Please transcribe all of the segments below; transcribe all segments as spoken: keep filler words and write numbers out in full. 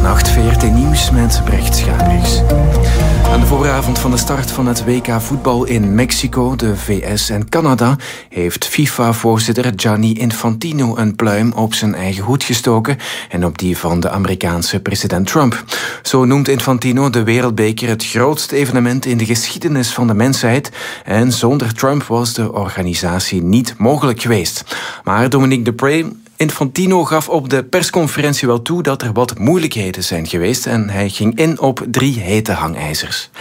Goedenacht, V R T Nieuws met Brecht Schabriks. Aan de vooravond van de start van het W K voetbal in Mexico, de V S en Canada, heeft FIFA-voorzitter Gianni Infantino een pluim op zijn eigen hoed gestoken en op die van de Amerikaanse president Trump. Zo noemt Infantino de Wereldbeker het grootste evenement in de geschiedenis van de mensheid en zonder Trump was de organisatie niet mogelijk geweest. Maar Dominique Dupré, Infantino gaf op de persconferentie wel toe dat er wat moeilijkheden zijn geweest en hij ging in op drie hete hangijzers.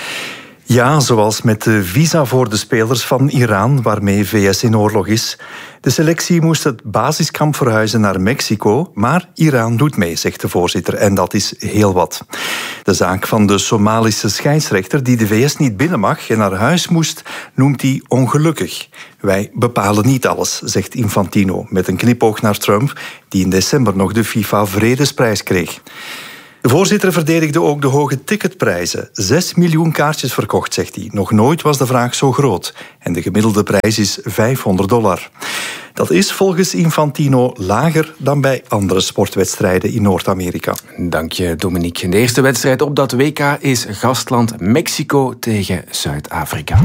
Ja, zoals met de visa voor de spelers van Iran, waarmee V S in oorlog is. De selectie moest het basiskamp verhuizen naar Mexico, maar Iran doet mee, zegt de voorzitter, en dat is heel wat. De zaak van de Somalische scheidsrechter die de V S niet binnen mag en naar huis moest, noemt hij ongelukkig. Wij bepalen niet alles, zegt Infantino, met een knipoog naar Trump, die in december nog de FIFA-vredesprijs kreeg. De voorzitter verdedigde ook de hoge ticketprijzen. Zes miljoen kaartjes verkocht, zegt hij. Nog nooit was de vraag zo groot. En de gemiddelde prijs is vijfhonderd dollar. Dat is volgens Infantino lager dan bij andere sportwedstrijden in Noord-Amerika. Dank je, Dominique. De eerste wedstrijd op dat W K is gastland Mexico tegen Zuid-Afrika.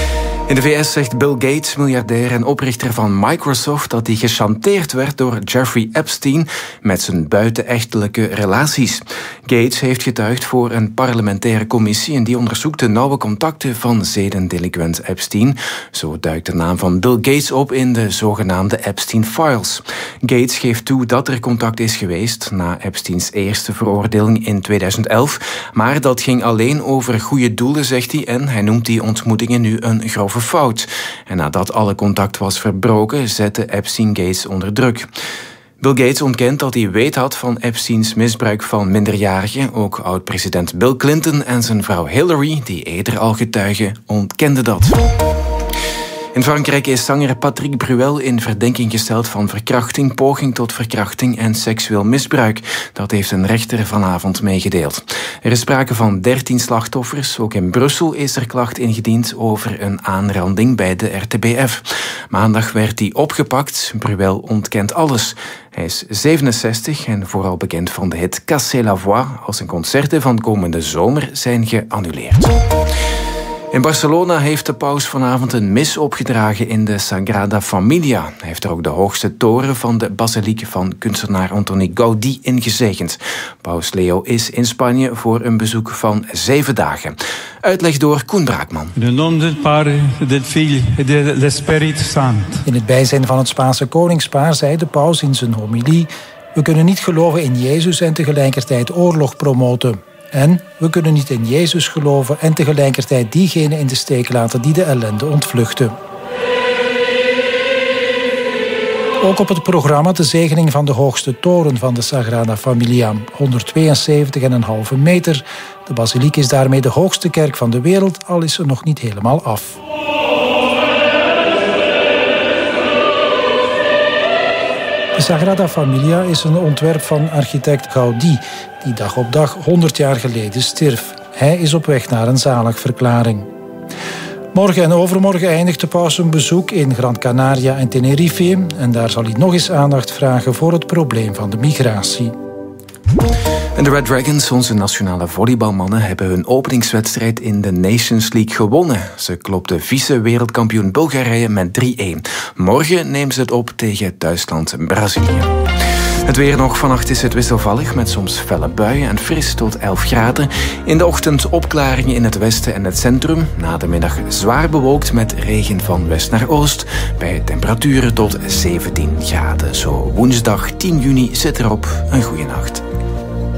In de V S zegt Bill Gates, miljardair en oprichter van Microsoft, dat hij gechanteerd werd door Jeffrey Epstein met zijn buitenechtelijke relaties. Gates heeft getuigd voor een parlementaire commissie en die onderzoekt de nauwe contacten van zedendelinquent Epstein. Zo duikt de naam van Bill Gates op in de zogenaamde Epstein Files. Gates geeft toe dat er contact is geweest na Epsteins eerste veroordeling in tweeduizend elf, maar dat ging alleen over goede doelen, zegt hij, en hij noemt die ontmoetingen nu een grove fout. En nadat alle contact was verbroken, zette Epstein Gates onder druk. Bill Gates ontkent dat hij weet had van Epsteins misbruik van minderjarigen. Ook oud-president Bill Clinton en zijn vrouw Hillary, die eerder al getuigen, ontkenden dat. In Frankrijk is zanger Patrick Bruel in verdenking gesteld van verkrachting, poging tot verkrachting en seksueel misbruik. Dat heeft een rechter vanavond meegedeeld. Er is sprake van dertien slachtoffers. Ook in Brussel is er klacht ingediend over een aanranding bij de R T B F. Maandag werd hij opgepakt. Bruel ontkent alles. Hij is zevenenzestig en vooral bekend van de hit Cassez la voix, als zijn concerten van komende zomer zijn geannuleerd. In Barcelona heeft de paus vanavond een mis opgedragen in de Sagrada Familia. Hij heeft er ook de hoogste toren van de basiliek van kunstenaar Antoni Gaudí ingezegend. Paus Leo is in Spanje voor een bezoek van zeven dagen. Uitleg door Koen Braakman. In het naam del Padre, del Figlio e dello Spirito Santo. In het bijzijn van het Spaanse koningspaar zei de paus in zijn homilie: we kunnen niet geloven in Jezus en tegelijkertijd oorlog promoten. En we kunnen niet in Jezus geloven en tegelijkertijd diegenen in de steek laten die de ellende ontvluchten. Ook op het programma de zegening van de hoogste toren van de Sagrada Familia, honderdtweeënzeventig komma vijf meter. De basiliek is daarmee de hoogste kerk van de wereld, al is ze nog niet helemaal af. De Sagrada Familia is een ontwerp van architect Gaudí, die dag op dag honderd jaar geleden stierf. Hij is op weg naar een zaligverklaring. Morgen en overmorgen eindigt de paus een bezoek in Gran Canaria en Tenerife. En daar zal hij nog eens aandacht vragen voor het probleem van de migratie. En de Red Dragons, onze nationale volleybalmannen, hebben hun openingswedstrijd in de Nations League gewonnen. Ze klopten vice-wereldkampioen Bulgarije met drie-een. Morgen nemen ze het op tegen thuisland Brazilië. Het weer nog. Vannacht is het wisselvallig met soms felle buien en fris tot elf graden. In de ochtend opklaringen in het westen en het centrum. Na de middag zwaar bewolkt met regen van west naar oost. Bij temperaturen tot zeventien graden. Zo woensdag tien juni zit erop. Een goeie nacht.